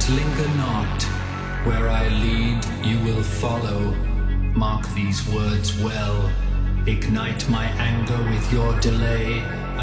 linger not. Where I lead, you will follow. Mark these words well. Ignite my anger with your delay.